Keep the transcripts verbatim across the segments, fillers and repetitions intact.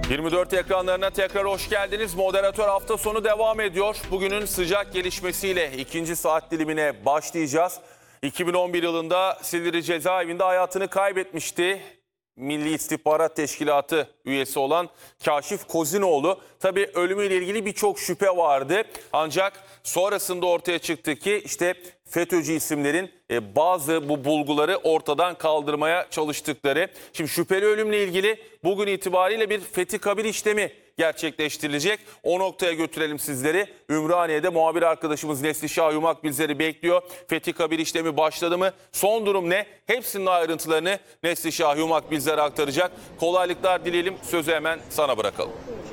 yirmi dört ekranlarına tekrar hoş geldiniz. Moderatör hafta sonu devam ediyor. Bugünün sıcak gelişmesiyle ikinci saat dilimine başlayacağız. iki bin on bir yılında Silivri cezaevinde hayatını kaybetmişti Milli İstihbarat Teşkilatı üyesi olan Kaşif Kozinoğlu. Tabii ölümüyle ilgili birçok şüphe vardı. Ancak sonrasında ortaya çıktı ki işte FETÖ'cü isimlerin bazı bu bulguları ortadan kaldırmaya çalıştıkları. Şimdi şüpheli ölümle ilgili bugün itibariyle bir fethi kabir işlemi gerçekleştirilecek. O noktaya götürelim sizleri. Ümraniye'de muhabir arkadaşımız Neslişah Yumak bizleri bekliyor. Fethi kabir işlemi başladı mı? Son durum ne? Hepsinin ayrıntılarını Neslişah Yumak bizlere aktaracak. Kolaylıklar dileyelim. Sözü hemen sana bırakalım.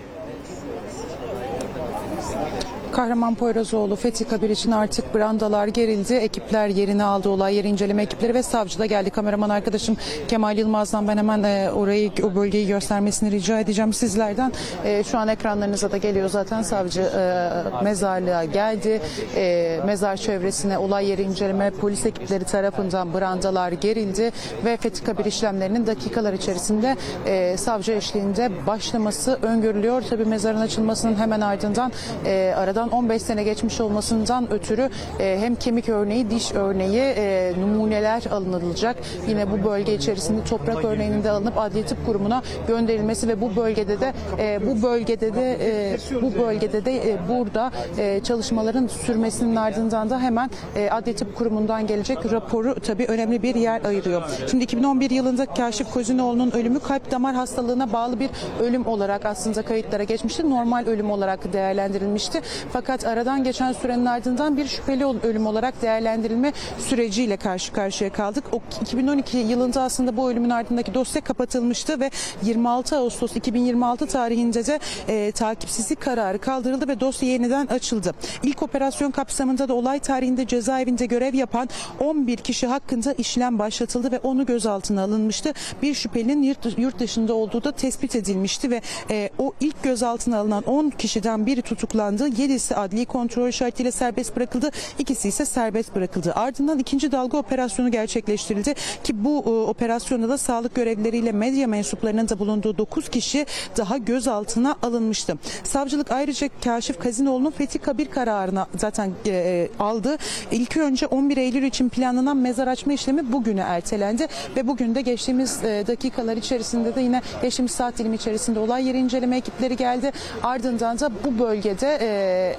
Kahramanpoyrazoğlu fethi kabir için artık brandalar gerildi. Ekipler yerini aldı. Olay yeri inceleme ekipleri ve savcı da geldi. Kameraman arkadaşım Kemal Yılmaz'dan ben hemen e, orayı, o bölgeyi göstermesini rica edeceğim sizlerden. E, şu an ekranlarınıza da geliyor zaten. Savcı e, mezarlığa geldi. E, mezar çevresine olay yeri inceleme polis ekipleri tarafından brandalar gerildi ve fethi kabir işlemlerinin dakikalar içerisinde e, savcı eşliğinde başlaması öngörülüyor. Tabii mezarın açılmasının hemen ardından e, aradan on beş sene geçmiş olmasından ötürü e, hem kemik örneği, diş örneği, e, numuneler alınılacak. Yine bu bölge içerisinde toprak örneğinin de alınıp Adli Tıp Kurumu'na gönderilmesi ve bu bölgede de e, bu bölgede de e, bu bölgede de e, burada e, çalışmaların sürmesinin ardından da hemen e, Adli Tıp Kurumu'ndan gelecek raporu tabii önemli bir yer ayırıyor. Şimdi iki bin on bir yılında Kaşif Kozinoğlu'nun ölümü kalp damar hastalığına bağlı bir ölüm olarak aslında kayıtlara geçmişti. Normal ölüm olarak değerlendirilmişti. Fakat aradan geçen sürenin ardından bir şüpheli ölüm olarak değerlendirilme süreciyle karşı karşıya kaldık. O iki bin on iki yılında aslında bu ölümün ardındaki dosya kapatılmıştı ve yirmi altı Ağustos iki bin yirmi altı tarihinde de e, takipsizlik kararı kaldırıldı ve dosya yeniden açıldı. İlk operasyon kapsamında da olay tarihinde cezaevinde görev yapan on bir kişi hakkında işlem başlatıldı ve onu gözaltına alınmıştı. Bir şüphelinin yurt, yurt dışında olduğu da tespit edilmişti ve e, o ilk gözaltına alınan on kişiden biri tutuklandı. yedisi adli kontrol şartıyla serbest bırakıldı. İkisi ise serbest bırakıldı. Ardından ikinci dalga operasyonu gerçekleştirildi ki bu e, operasyonda da sağlık görevlileriyle medya mensuplarının da bulunduğu dokuz kişi daha gözaltına alınmıştı. Savcılık ayrıca Kaşif Kozinoğlu'nun fethi kabir kararını zaten e, aldı. İlk önce on bir Eylül için planlanan mezar açma işlemi bugüne ertelendi ve bugün de geçtiğimiz e, dakikalar içerisinde de yine geçtiğimiz saat dilimi içerisinde olay yeri inceleme ekipleri geldi. Ardından da bu bölgede e,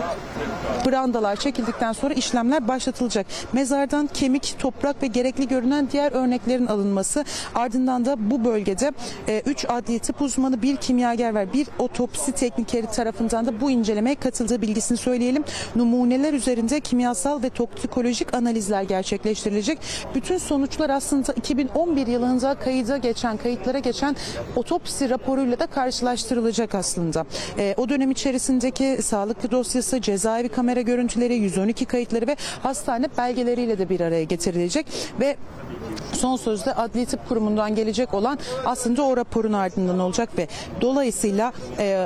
brandalar çekildikten sonra işlemler başlatılacak. Mezardan kemik, toprak ve gerekli görünen diğer örneklerin alınması, ardından da bu bölgede üç adli tıp uzmanı, bir kimyager ve bir otopsi teknikeri tarafından da bu incelemeye katıldığı bilgisini söyleyelim. Numuneler üzerinde kimyasal ve toksikolojik analizler gerçekleştirilecek. Bütün sonuçlar aslında iki bin on bir yılında kayıda geçen, kayıtlara geçen otopsi raporuyla da karşılaştırılacak aslında. E, o dönem içerisindeki sağlıklı dosyası, cezaevi kamera görüntüleri, yüz on iki kayıtları ve hastane belgeleriyle de bir araya getirilecek ve son sözde Adli Tıp Kurumu'ndan gelecek olan aslında o raporun ardından olacak ve dolayısıyla e,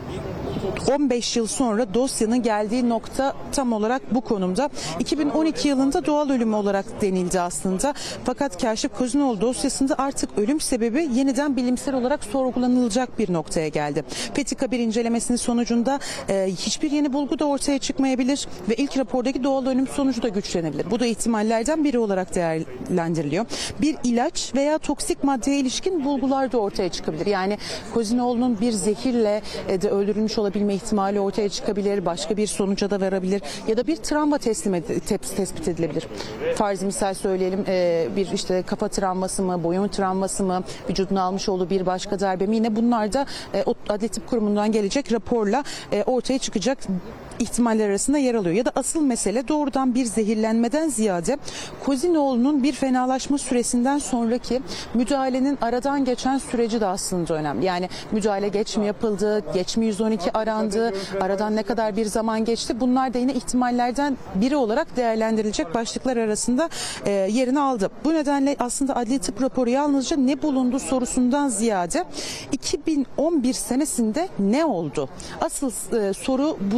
on beş yıl sonra dosyanın geldiği nokta tam olarak bu konumda. iki bin on iki yılında doğal ölüm olarak denildi aslında. Fakat Kaşif Kozinoğlu dosyasında artık ölüm sebebi yeniden bilimsel olarak sorgulanılacak bir noktaya geldi. Fethi kabir incelemesinin sonucunda e, hiçbir yeni bulgu da ortaya çıkmayabilir ve ilk rapordaki doğal ölüm sonucu da güçlenebilir. Bu da ihtimallerden biri olarak değerlendiriliyor. Bir ilaç veya toksik maddeye ilişkin bulgular da ortaya çıkabilir. Yani Kozinoğlu'nun bir zehirle e, de öldürülmüş olabilme ihtimali ortaya çıkabilir, başka bir sonuca da varabilir ya da bir travma teslim ed- tespit edilebilir. Farz misal söyleyelim, e, bir işte kafa travması mı, boyun travması mı, vücuduna almış olduğu bir başka darbe mi, yine bunlar da e, Adli Tıp Kurumu'ndan gelecek raporla e, ortaya çıkacak ihtimaller arasında yer alıyor. Ya da asıl mesele doğrudan bir zehirlenmeden ziyade Kozinoğlu'nun bir fenalaşma süresinden sonraki müdahalenin aradan geçen süreci de aslında önemli. Yani müdahale geç mi yapıldı, geç mi yüz on iki arandı, aradan ne kadar bir zaman geçti, bunlar da yine ihtimallerden biri olarak değerlendirilecek başlıklar arasında e, yerini aldı. Bu nedenle aslında adli tıp raporu yalnızca ne bulundu sorusundan ziyade iki bin on bir senesinde ne oldu? Asıl e, soru buna cevap.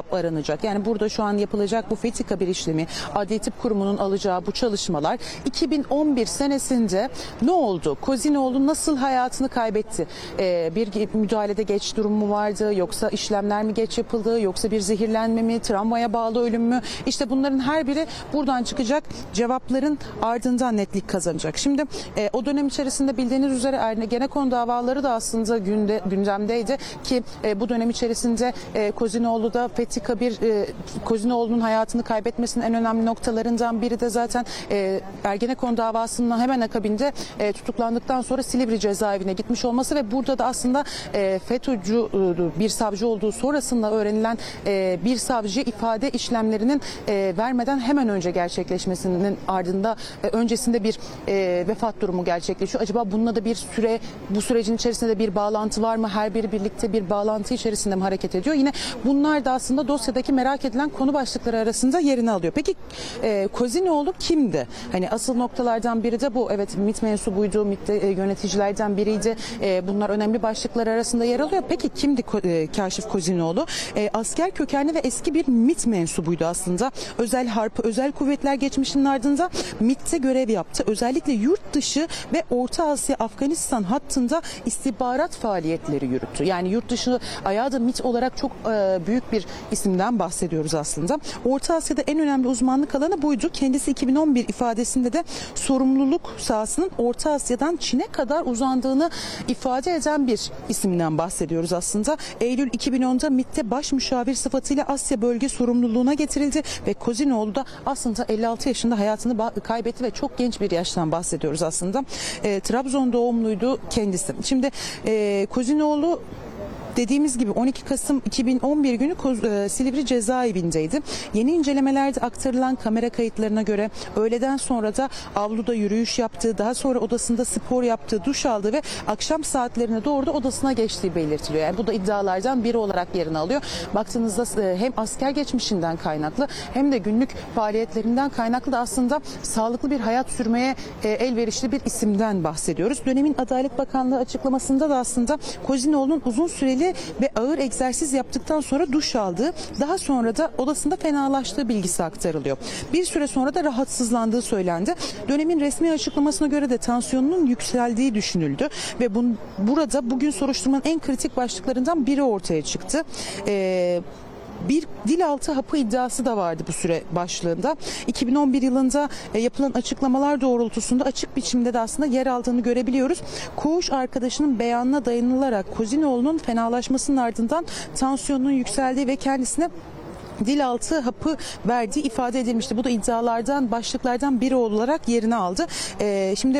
cevap aranacak. Yani burada şu an yapılacak bu Fethi Kabir işlemi, Adli Tıp Kurumu'nun alacağı bu çalışmalar iki bin on bir senesinde ne oldu? Kozinoğlu nasıl hayatını kaybetti? Ee, bir müdahalede geç durum mu vardı? Yoksa işlemler mi geç yapıldı? Yoksa bir zehirlenme mi? Travmaya bağlı ölüm mü? İşte bunların her biri buradan çıkacak cevapların ardından netlik kazanacak. Şimdi e, o dönem içerisinde bildiğiniz üzere Ergenekon davaları da aslında günde, gündemdeydi ki e, bu dönem içerisinde e, Kozinoğlu da Fethi Kabir e, Kozinoğlu'nun hayatını kaybetmesinin en önemli noktalarından biri de zaten e, Ergenekon davasının hemen akabinde e, tutuklandıktan sonra Silivri cezaevine gitmiş olması ve burada da aslında e, FETÖ'cü e, bir savcı olduğu sonrasında öğrenilen e, bir savcı ifade işlemlerinin e, vermeden hemen önce gerçekleşmesinin ardında e, öncesinde bir e, vefat durumu gerçekleşiyor. Acaba bununla da bir süre, bu sürecin içerisinde de bir bağlantı var mı? Her biri birlikte bir bağlantı içerisinde mi hareket ediyor? Yine bunlar da aslında dosyadaki merak edilen konu başlıkları arasında yerini alıyor. Peki e, Kozinoğlu kimdi? Hani asıl noktalardan biri de bu. Evet, MİT mensubuydu, MİT'te e, yöneticilerden biriydi. E, bunlar önemli başlıklar arasında yer alıyor. Peki kimdi e, Kaşif Kozinoğlu? E, asker kökenli ve eski bir MİT mensubuydu aslında. Özel harp, özel kuvvetler geçmişinin ardında MİT'te görev yaptı. Özellikle yurt dışı ve Orta Asya, Afganistan hattında istihbarat faaliyetleri yürüttü. Yani yurt dışı ayağı da MİT olarak çok e, büyük bir isimden bahsediyoruz aslında. Orta Asya'da en önemli uzmanlık alanı buydu. Kendisi iki bin on bir ifadesinde de sorumluluk sahasının Orta Asya'dan Çin'e kadar uzandığını ifade eden bir isimden bahsediyoruz aslında. Eylül iki bin onda MİT'te baş müşavir sıfatıyla Asya bölge sorumluluğuna getirildi ve Kozinoğlu da aslında elli altı yaşında hayatını kaybetti ve çok genç bir yaştan bahsediyoruz aslında. E, Trabzon doğumluydu kendisi. Şimdi e, Kozinoğlu dediğimiz gibi on iki Kasım iki bin on bir günü Silivri cezaevindeydi. Yeni incelemelerde aktarılan kamera kayıtlarına göre öğleden sonra da avluda yürüyüş yaptığı, daha sonra odasında spor yaptığı, duş aldığı ve akşam saatlerine doğru da odasına geçtiği belirtiliyor. Yani bu da iddialardan biri olarak yerini alıyor. Baktığınızda hem asker geçmişinden kaynaklı hem de günlük faaliyetlerinden kaynaklı da aslında sağlıklı bir hayat sürmeye elverişli bir isimden bahsediyoruz. Dönemin Adalet Bakanlığı açıklamasında da aslında Kozinoğlu'nun uzun süreli ve ağır egzersiz yaptıktan sonra duş aldığı, daha sonra da odasında fenalaştığı bilgisi aktarılıyor. Bir süre sonra da rahatsızlandığı söylendi. Dönemin resmi açıklamasına göre de tansiyonunun yükseldiği düşünüldü ve bun, burada bugün soruşturmanın en kritik başlıklarından biri ortaya çıktı. Ee, Bir dil altı hapı iddiası da vardı bu süre başlığında. iki bin on bir yılında e, yapılan açıklamalar doğrultusunda açık biçimde de aslında yer aldığını görebiliyoruz. Koğuş arkadaşının beyanına dayanılarak Kozinoğlu'nun fenalaşmasının ardından tansiyonunun yükseldiği ve kendisine dil altı hapı verdiği ifade edilmişti. Bu da iddialardan, başlıklardan biri olarak yerini aldı. E, şimdi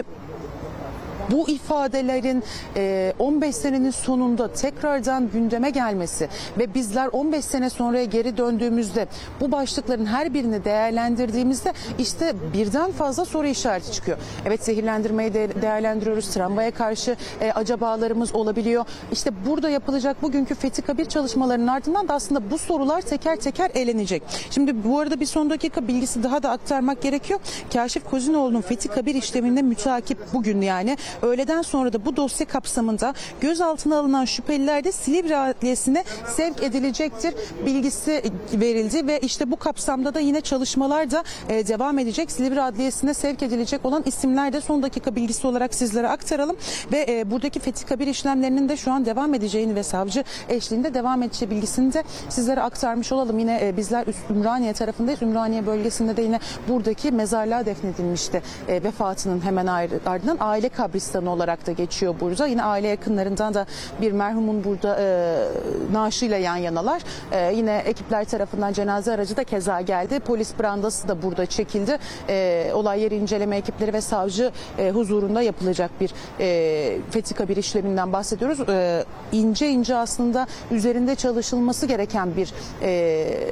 bu ifadelerin on beş senenin sonunda tekrardan gündeme gelmesi ve bizler on beş sene sonraya geri döndüğümüzde bu başlıkların her birini değerlendirdiğimizde işte birden fazla soru işareti çıkıyor. Evet, zehirlendirmeyi de değerlendiriyoruz. Travmaya karşı acabalarımız olabiliyor. İşte burada yapılacak bugünkü Fethi Kabir çalışmalarının ardından da aslında bu sorular teker teker elenecek. Şimdi bu arada bir son dakika bilgisi daha da aktarmak gerekiyor. Kaşif Kozinoğlu'nun Fethi Kabir işleminde müteakip bugün, yani öğleden sonra da bu dosya kapsamında gözaltına alınan şüpheliler de Silivri Adliyesi'ne sevk edilecektir bilgisi verildi ve işte bu kapsamda da yine çalışmalar da e, devam edecek. Silivri Adliyesi'ne sevk edilecek olan isimler de son dakika bilgisi olarak sizlere aktaralım ve e, buradaki Fethi Kabir işlemlerinin de şu an devam edeceğini ve savcı eşliğinde devam edeceği bilgisini de sizlere aktarmış olalım. Yine e, bizler Ümraniye tarafındayız. Ümraniye bölgesinde de yine buradaki mezarlığa defnedilmişti. E, vefatının hemen ardından aile kabristanı olarak da geçiyor burada. Yine aile yakınlarından da bir merhumun burada e, naaşıyla yan yanalar. E, yine ekipler tarafından cenaze aracı da keza geldi. Polis brandası da burada çekildi. E, olay yeri inceleme ekipleri ve savcı e, huzurunda yapılacak bir e, Fethi Kabir işleminden bahsediyoruz. E, ince ince aslında üzerinde çalışılması gereken bir e,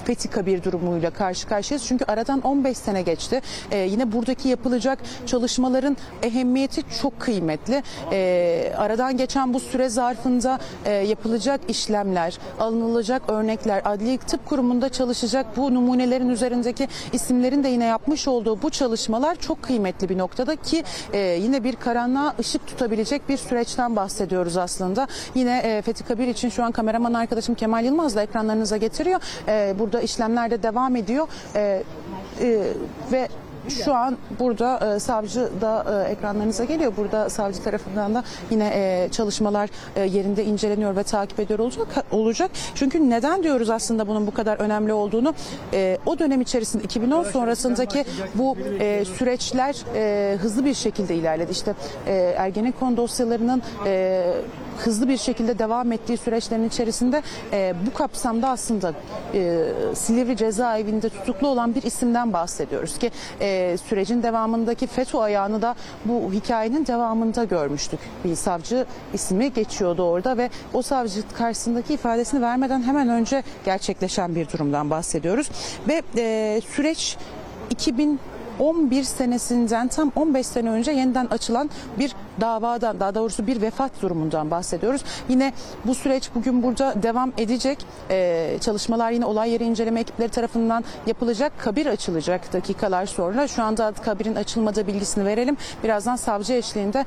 fethi kabir durumuyla karşı karşıyayız. Çünkü aradan on beş sene geçti. E, yine buradaki yapılacak çalışmaların ehemmiyeti çok kıymetli. E, aradan geçen bu süre zarfında e, yapılacak işlemler, alınılacak örnekler, Adli Tıp Kurumu'nda çalışacak bu numunelerin üzerindeki isimlerin de yine yapmış olduğu bu çalışmalar çok kıymetli bir noktada ki e, yine bir karanlığa ışık tutabilecek bir süreçten bahsediyoruz aslında. Yine e, fethi kabir için şu an kameraman arkadaşım Kemal Yılmaz da ekranlarınıza getiriyor. E, burada işlemler de devam ediyor. E, e, ve şu an burada e, savcı da e, ekranlarınıza geliyor. Burada savcı tarafından da yine e, çalışmalar e, yerinde inceleniyor ve takip ediyor olacak. olacak. Çünkü neden diyoruz aslında bunun bu kadar önemli olduğunu? E, o dönem içerisinde iki bin on sonrasındaki bu e, süreçler e, hızlı bir şekilde ilerledi. İşte e, Ergenekon dosyalarının e, hızlı bir şekilde devam ettiği süreçlerin içerisinde e, bu kapsamda aslında e, Silivri cezaevinde tutuklu olan bir isimden bahsediyoruz ki e, sürecin devamındaki FETÖ ayağını da bu hikayenin devamında görmüştük. Bir savcı ismi geçiyordu orada ve o savcı karşısındaki ifadesini vermeden hemen önce gerçekleşen bir durumdan bahsediyoruz. Ve e, süreç iki bin on bir senesinden tam on beş sene önce yeniden açılan bir davadan, daha doğrusu bir vefat durumundan bahsediyoruz. Yine bu süreç bugün burada devam edecek. Ee, çalışmalar yine olay yeri inceleme ekipleri tarafından yapılacak. Kabir açılacak dakikalar sonra. Şu anda kabirin açılmadığı bilgisini verelim. Birazdan savcı eşliğinde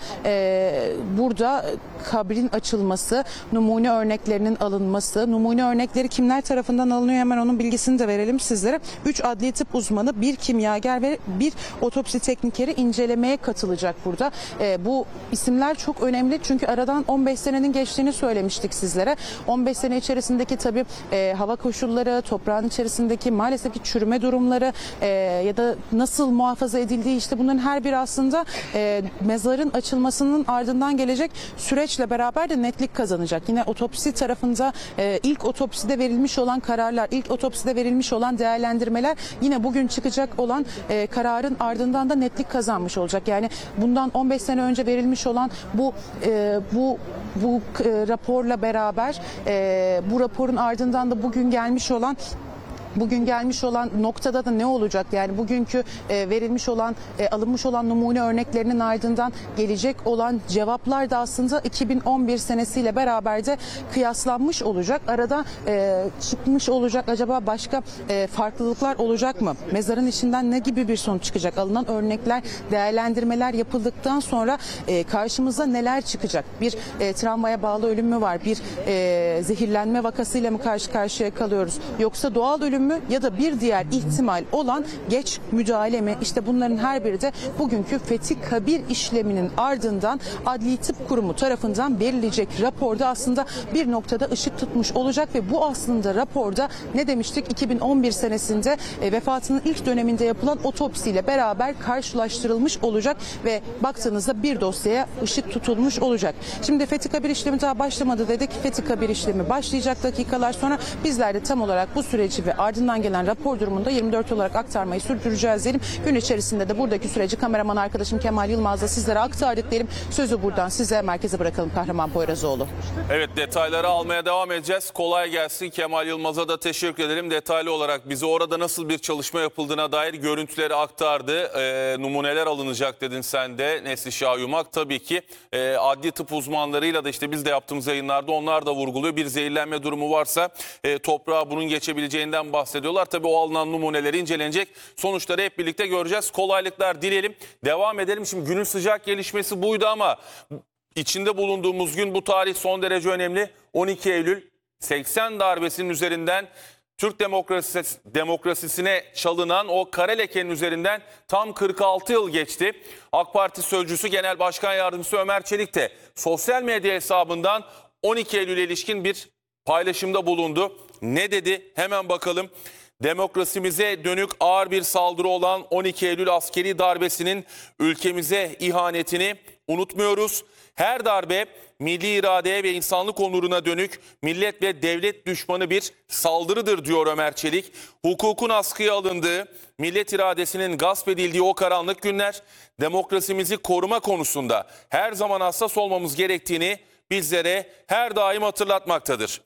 e, burada kabrin açılması, numune örneklerinin alınması, numune örnekleri kimler tarafından alınıyor hemen onun bilgisini de verelim sizlere. üç adli tıp uzmanı, bir kimyager ve bir otopsi teknikeri incelemeye katılacak burada. E, bu isimler çok önemli çünkü aradan on beş senenin geçtiğini söylemiştik sizlere. on beş sene içerisindeki tabii e, hava koşulları, toprağın içerisindeki maalesef ki çürüme durumları e, ya da nasıl muhafaza edildiği, işte bunların her biri aslında e, mezarın açılmasının ardından gelecek süreçle beraber de netlik kazanacak. Yine otopsi tarafında e, ilk otopside verilmiş olan kararlar, ilk otopside verilmiş olan değerlendirmeler yine bugün çıkacak olan e, kararın ardından da netlik kazanmış olacak. Yani bundan on beş sene önce verilmiş olan bu e, bu bu e, raporla beraber e, bu raporun ardından da bugün gelmiş olan Bugün gelmiş olan noktada da ne olacak? Yani bugünkü e, verilmiş olan, e, alınmış olan numune örneklerinin ardından gelecek olan cevaplar da aslında iki bin on bir senesiyle beraber de kıyaslanmış olacak. Arada e, çıkmış olacak, acaba başka e, farklılıklar olacak mı? Mezarın içinden ne gibi bir sonuç çıkacak? Alınan örnekler, değerlendirmeler yapıldıktan sonra e, karşımıza neler çıkacak? Bir e, travmaya bağlı ölüm mü var? Bir e, zehirlenme vakasıyla mı karşı karşıya kalıyoruz? Yoksa doğal ölüm mü ya da bir diğer ihtimal olan geç müdahale mi? İşte bunların her biri de bugünkü fethi kabir işleminin ardından Adli Tıp Kurumu tarafından verilecek raporda aslında bir noktada ışık tutmuş olacak ve bu aslında raporda ne demiştik? iki bin on bir senesinde e, vefatının ilk döneminde yapılan otopsiyle beraber karşılaştırılmış olacak ve baktığınızda bir dosyaya ışık tutulmuş olacak. Şimdi fethi kabir işlemi daha başlamadı dedik. Fethi kabir işlemi başlayacak dakikalar sonra. Bizler de tam olarak bu süreci ve ardından gelen rapor durumunda yirmi dört olarak aktarmayı sürdüreceğiz diyelim. Gün içerisinde de buradaki süreci kameraman arkadaşım Kemal Yılmaz'la sizlere aktardık diyelim. Sözü buradan size, merkeze bırakalım Kahraman Poyrazoğlu. Evet, detayları almaya devam edeceğiz. Kolay gelsin. Kemal Yılmaz'a da teşekkür ederim. Detaylı olarak bize orada nasıl bir çalışma yapıldığına dair görüntüleri aktardı. E, numuneler alınacak dedin sen de Neslişah Yumak. Tabii ki e, adli tıp uzmanlarıyla da işte biz de yaptığımız yayınlarda onlar da vurguluyor. Bir zehirlenme durumu varsa e, toprağa bunun geçebileceğinden bahsediyorlar. Tabii o alınan numuneler incelenecek. Sonuçları hep birlikte göreceğiz. Kolaylıklar dileyelim. Devam edelim. Şimdi günün sıcak gelişmesi buydu ama içinde bulunduğumuz gün, bu tarih son derece önemli. on iki Eylül seksen darbesinin üzerinden Türk demokrasisi, demokrasisine çalınan o kara lekenin üzerinden tam kırk altı yıl geçti. AK Parti Sözcüsü Genel Başkan Yardımcısı Ömer Çelik de sosyal medya hesabından on iki Eylül'e ilişkin bir paylaşımda bulundu. Ne dedi? Hemen bakalım. Demokrasimize dönük ağır bir saldırı olan on iki Eylül askeri darbesinin ülkemize ihanetini unutmuyoruz. Her darbe milli iradeye ve insanlık onuruna dönük millet ve devlet düşmanı bir saldırıdır diyor Ömer Çelik. Hukukun askıya alındığı, millet iradesinin gasp edildiği o karanlık günler demokrasimizi koruma konusunda her zaman hassas olmamız gerektiğini bizlere her daim hatırlatmaktadır.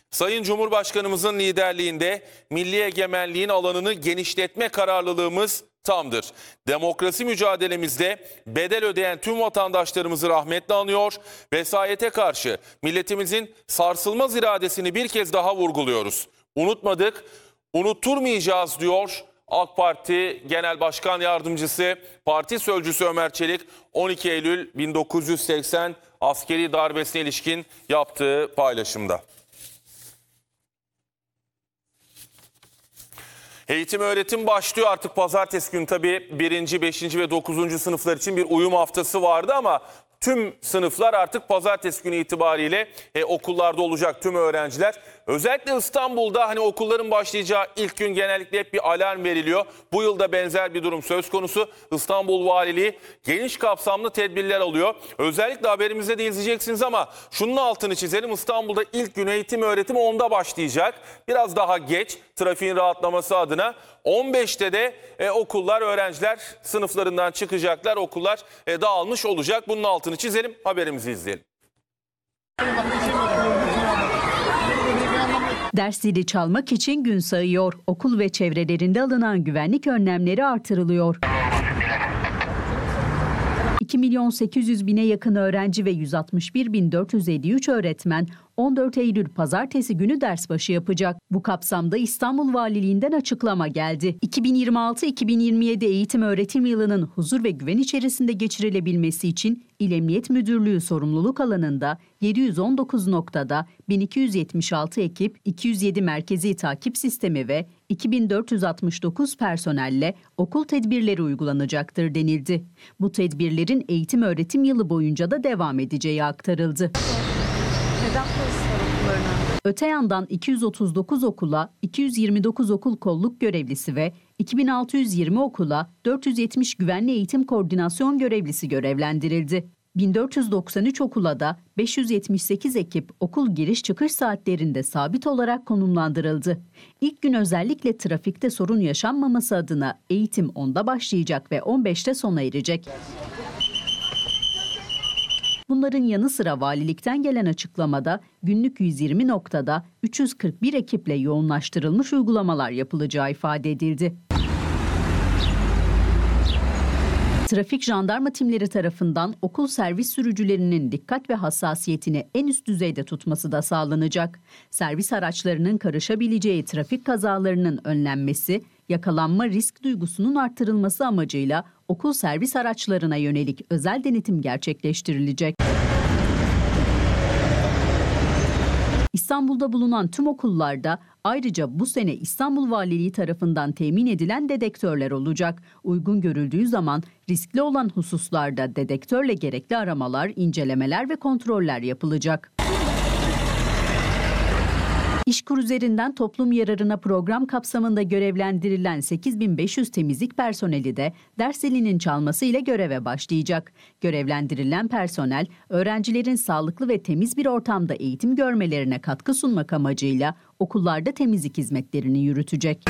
Sayın Cumhurbaşkanımızın liderliğinde milli egemenliğin alanını genişletme kararlılığımız tamdır. Demokrasi mücadelemizde bedel ödeyen tüm vatandaşlarımızı rahmetle anıyor. Vesayete karşı milletimizin sarsılmaz iradesini bir kez daha vurguluyoruz. Unutmadık, unutturmayacağız diyor AK Parti Genel Başkan Yardımcısı, Parti Sözcüsü Ömer Çelik, on iki Eylül bin dokuz yüz seksen askeri darbesine ilişkin yaptığı paylaşımda. Eğitim öğretim başlıyor artık pazartesi günü, tabii birinci, beşinci ve dokuzuncu sınıflar için bir uyum haftası vardı ama tüm sınıflar artık pazartesi günü itibariyle e, okullarda olacak, tüm öğrenciler. Özellikle İstanbul'da hani okulların başlayacağı ilk gün genellikle hep bir alarm veriliyor. Bu yılda benzer bir durum söz konusu. İstanbul Valiliği geniş kapsamlı tedbirler alıyor. Özellikle haberimizde de izleyeceksiniz ama şunun altını çizelim. İstanbul'da ilk gün eğitim öğretim onda başlayacak. Biraz daha geç, trafiğin rahatlaması adına. on beşte de e, okullar, öğrenciler sınıflarından çıkacaklar. Okullar e, dağılmış olacak. Bunun altını çizelim, haberimizi izleyelim. Ders zili çalmak için gün sayıyor. Okul ve çevrelerinde alınan güvenlik önlemleri artırılıyor. iki milyon sekiz yüz bine yakın öğrenci ve yüz altmış bir bin dört yüz elli üç öğretmen on dört Eylül pazartesi günü ders başı yapacak. Bu kapsamda İstanbul Valiliğinden açıklama geldi. iki bin yirmi altı iki bin yirmi yedi eğitim öğretim yılının huzur ve güven içerisinde geçirilebilmesi için İl Emniyet Müdürlüğü sorumluluk alanında yedi yüz on dokuz noktada bin iki yüz yetmiş altı ekip, iki yüz yedi merkezi takip sistemi ve iki bin dört yüz altmış dokuz personelle okul tedbirleri uygulanacaktır denildi. Bu tedbirlerin eğitim öğretim yılı boyunca da devam edeceği aktarıldı. Neden polis var okullarına? Öte yandan iki yüz otuz dokuz okula, iki yüz yirmi dokuz okul kolluk görevlisi ve iki bin altı yüz yirmi okula dört yüz yetmiş güvenli eğitim koordinasyon görevlisi görevlendirildi. bin dört yüz doksan üç okula da beş yüz yetmiş sekiz ekip okul giriş çıkış saatlerinde sabit olarak konumlandırıldı. İlk gün özellikle trafikte sorun yaşanmaması adına eğitim onda başlayacak ve on beşte sona erecek. Bunların yanı sıra valilikten gelen açıklamada günlük yüz yirmi noktada üç yüz kırk bir ekiple yoğunlaştırılmış uygulamalar yapılacağı ifade edildi. Trafik jandarma timleri tarafından okul servis sürücülerinin dikkat ve hassasiyetini en üst düzeyde tutması da sağlanacak. Servis araçlarının karışabileceği trafik kazalarının önlenmesi, yakalanma risk duygusunun artırılması amacıyla okul servis araçlarına yönelik özel denetim gerçekleştirilecek. İstanbul'da bulunan tüm okullarda ayrıca bu sene İstanbul Valiliği tarafından temin edilen dedektörler olacak. Uygun görüldüğü zaman riskli olan hususlarda dedektörle gerekli aramalar, incelemeler ve kontroller yapılacak. İşkur üzerinden toplum yararına program kapsamında görevlendirilen sekiz bin beş yüz temizlik personeli de ders zilinin çalması ile göreve başlayacak. Görevlendirilen personel, öğrencilerin sağlıklı ve temiz bir ortamda eğitim görmelerine katkı sunmak amacıyla okullarda temizlik hizmetlerini yürütecek.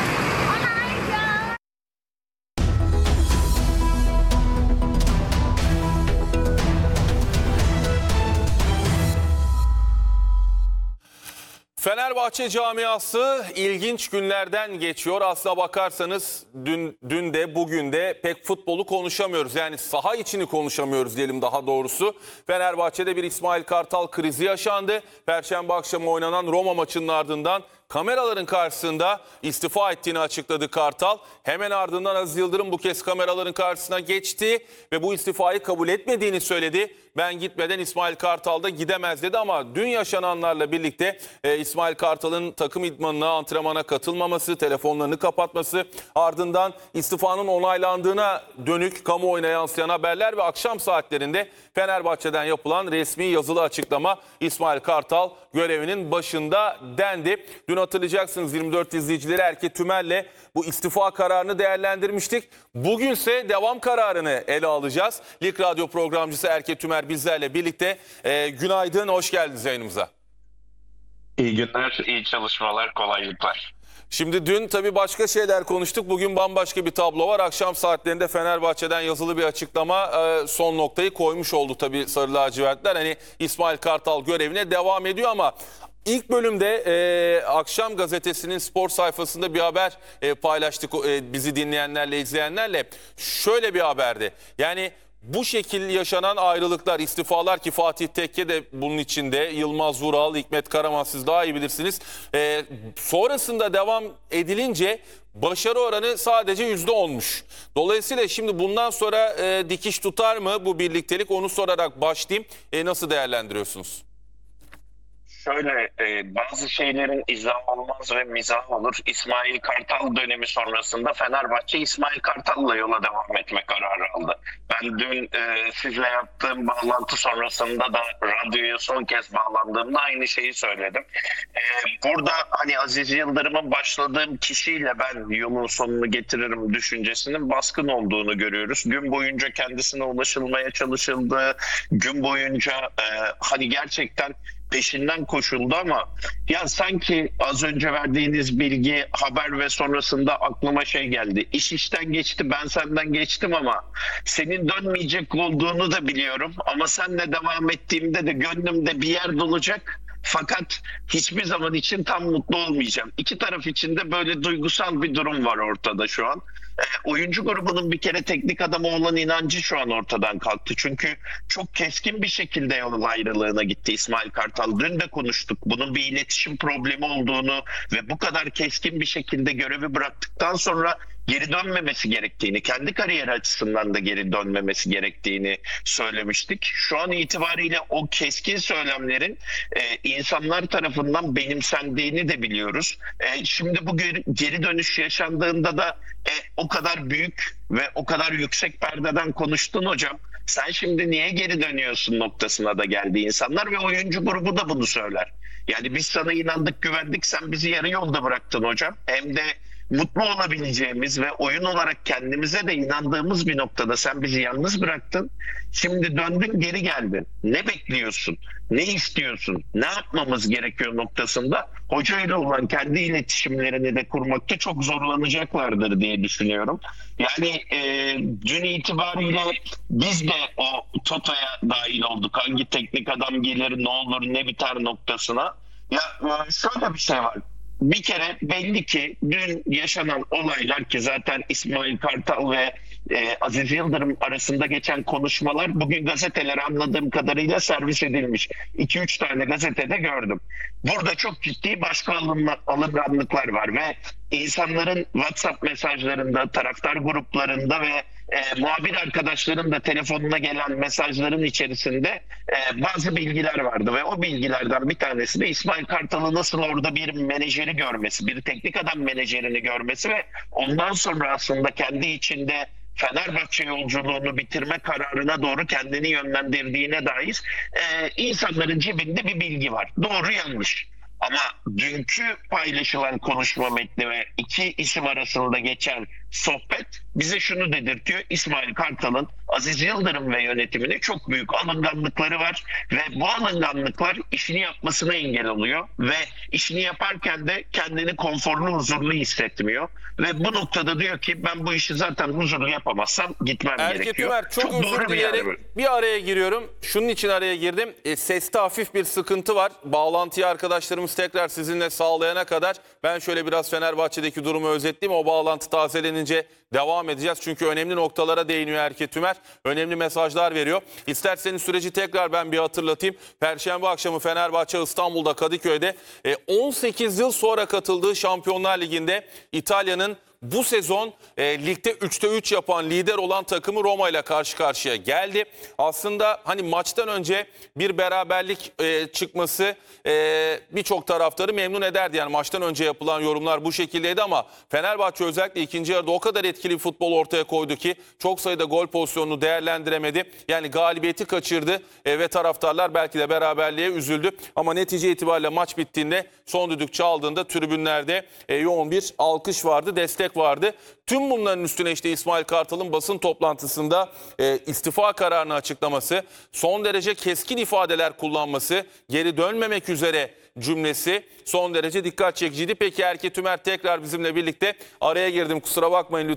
Fenerbahçe camiası ilginç günlerden geçiyor. Aslına bakarsanız dün, dün de bugün de pek futbolu konuşamıyoruz. Yani saha içini konuşamıyoruz diyelim daha doğrusu. Fenerbahçe'de bir İsmail Kartal krizi yaşandı. Perşembe akşamı oynanan Roma maçının ardından kameraların karşısında istifa ettiğini açıkladı Kartal. Hemen ardından Aziz Yıldırım bu kez kameraların karşısına geçti ve bu istifayı kabul etmediğini söyledi. Ben gitmeden İsmail Kartal da gidemez dedi ama dün yaşananlarla birlikte e, İsmail Kartal'ın takım idmanına, antrenmana katılmaması, telefonlarını kapatması, ardından istifanın onaylandığına dönük kamuoyuna yansıyan haberler ve akşam saatlerinde Fenerbahçe'den yapılan resmi yazılı açıklama İsmail Kartal görevinin başında dendi. Dün hatırlayacaksınız yirmi dört izleyicileri Erke Tümer'le bu istifa kararını değerlendirmiştik. Bugünse devam kararını ele alacağız. Lig Radyo programcısı Erke Tümer bizlerle birlikte. Ee, günaydın, hoş geldiniz yayınımıza. İyi günler, iyi çalışmalar, kolaylıklar. Şimdi dün tabii başka şeyler konuştuk. Bugün bambaşka bir tablo var. Akşam saatlerinde Fenerbahçe'den yazılı bir açıklama e, son noktayı koymuş oldu tabii Sarı Lacivertler. Hani İsmail Kartal görevine devam ediyor ama İlk bölümde e, Akşam Gazetesi'nin spor sayfasında bir haber e, paylaştık e, bizi dinleyenlerle, izleyenlerle. Şöyle bir haberdi. Yani bu şekilde yaşanan ayrılıklar, istifalar ki Fatih Tekke de bunun içinde, Yılmaz Vural, Hikmet Karaman siz daha iyi bilirsiniz. E, sonrasında devam edilince başarı oranı sadece yüzde onmuş. Dolayısıyla şimdi bundan sonra e, dikiş tutar mı bu birliktelik, onu sorarak başlayayım. E, nasıl değerlendiriyorsunuz? Şöyle e, bazı şeylerin izah olmaz ve mizah olur. İsmail Kartal dönemi sonrasında Fenerbahçe İsmail Kartal'la yola devam etme kararı aldı. Ben dün e, sizle yaptığım bağlantı sonrasında da radyoya son kez bağlandığımda aynı şeyi söyledim. E, burada hani Aziz Yıldırım'ın başladığım kişiyle ben yolun sonunu getiririm düşüncesinin baskın olduğunu görüyoruz. Gün boyunca kendisine ulaşılmaya çalışıldı. Gün boyunca e, hani gerçekten peşinden koşuldu ama ya sanki az önce verdiğiniz bilgi, haber ve sonrasında aklıma şey geldi. İş işten geçti, ben senden geçtim ama senin dönmeyecek olduğunu da biliyorum ama seninle devam ettiğimde de gönlümde bir yer dolacak. Fakat hiçbir zaman için tam mutlu olmayacağım. İki taraf için de böyle duygusal bir durum var ortada şu an. E, oyuncu grubunun bir kere teknik adama olan inancı şu an ortadan kalktı. Çünkü çok keskin bir şekilde yol ayrılığına gitti İsmail Kartal. Dün de konuştuk. Bunun bir iletişim problemi olduğunu ve bu kadar keskin bir şekilde görevi bıraktıktan sonra geri dönmemesi gerektiğini, kendi kariyeri açısından da geri dönmemesi gerektiğini söylemiştik. Şu an itibariyle o keskin söylemlerin e, insanlar tarafından benimsendiğini de biliyoruz. E, şimdi bu geri, geri dönüş yaşandığında da e, o kadar büyük ve o kadar yüksek perdeden konuştun hocam. Sen şimdi niye geri dönüyorsun noktasına da geldi insanlar ve oyuncu grubu da bunu söyler. Yani biz sana inandık, güvendik, sen bizi yarı yolda bıraktın hocam. Hem de mutlu olabileceğimiz ve oyun olarak kendimize de inandığımız bir noktada sen bizi yalnız bıraktın. Şimdi döndün, geri geldin. Ne bekliyorsun? Ne istiyorsun? Ne yapmamız gerekiyor noktasında hocayla olan kendi iletişimlerini de kurmakta çok zorlanacaklardır diye düşünüyorum. Yani e, dün itibariyle biz de o TOTO'ya dahil olduk. Hangi teknik adam gelir, ne olur, ne biter noktasına. Ya e, şöyle bir şey var. Bir kere belli ki dün yaşanan olaylar ki zaten İsmail Kartal ve e, Aziz Yıldırım arasında geçen konuşmalar bugün gazetelere anladığım kadarıyla servis edilmiş. iki üç tane gazetede gördüm. Burada çok ciddi başka alınganlıklar var ve insanların WhatsApp mesajlarında, taraftar gruplarında ve e, muhabir arkadaşların da telefonuna gelen mesajların içerisinde e, bazı bilgiler vardı ve o bilgilerden bir tanesi de İsmail Kartal'ı nasıl orada bir menajeri görmesi, bir teknik adam menajerini görmesi ve ondan sonra aslında kendi içinde Fenerbahçe yolculuğunu bitirme kararına doğru kendini yönlendirdiğine dair e, insanların cebinde bir bilgi var. Doğru yanlış. Ama dünkü paylaşılan konuşma metni ve iki isim arasında geçen sohbet bize şunu dedirtiyor. İsmail Kartal'ın Aziz Yıldırım ve yönetimine çok büyük alınganlıkları var ve bu alınganlıklar işini yapmasına engel oluyor ve işini yaparken de kendini konforlu, huzurlu hissetmiyor ve bu noktada diyor ki ben bu işi zaten huzurlu yapamazsam gitmem Erket gerekiyor. Ümer, çok, çok özür doğru bir dileyerek yer. bir araya giriyorum. Şunun için araya girdim. E, seste hafif bir sıkıntı var. Bağlantıyı arkadaşlarımız tekrar sizinle sağlayana kadar ben şöyle biraz Fenerbahçe'deki durumu özetleyeyim. O bağlantı tazelenince devam edeceğiz. Çünkü önemli noktalara değiniyor Erket Ümer. Önemli mesajlar veriyor. İsterseniz süreci tekrar ben bir hatırlatayım. Perşembe akşamı Fenerbahçe İstanbul'da Kadıköy'de e, on sekiz yıl sonra katıldığı Şampiyonlar Ligi'nde İtalya'nın bu sezon e, ligde üçte üç yapan, lider olan takımı Roma ile karşı karşıya geldi. Aslında hani maçtan önce bir beraberlik e, çıkması e, birçok taraftarı memnun ederdi. Yani maçtan önce yapılan yorumlar bu şekildeydi ama Fenerbahçe özellikle ikinci yarıda o kadar etkili bir futbol ortaya koydu ki çok sayıda gol pozisyonunu değerlendiremedi. Yani galibiyeti kaçırdı e, ve taraftarlar belki de beraberliğe üzüldü. Ama netice itibariyle maç bittiğinde son düdük çaldığında tribünlerde e, yoğun bir alkış vardı, destek vardı. Tüm bunların üstüne işte İsmail Kartal'ın basın toplantısında e, istifa kararını açıklaması, son derece keskin ifadeler kullanması, geri dönmemek üzere cümlesi son derece dikkat çekiciydi. Peki Erket Ümer tekrar bizimle birlikte, araya girdim, kusura bakmayın lütfen.